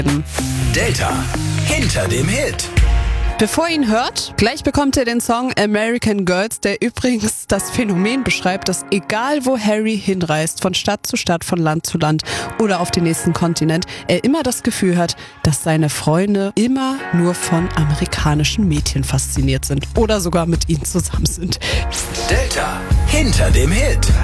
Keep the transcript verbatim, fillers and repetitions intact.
Delta hinter dem Hit. Bevor ihr ihn hört, gleich bekommt ihr den Song American Girls, der übrigens das Phänomen beschreibt, dass egal wo Harry hinreist, von Stadt zu Stadt, von Land zu Land oder auf den nächsten Kontinent, er immer das Gefühl hat, dass seine Freunde immer nur von amerikanischen Mädchen fasziniert sind oder sogar mit ihnen zusammen sind. Delta hinter dem Hit.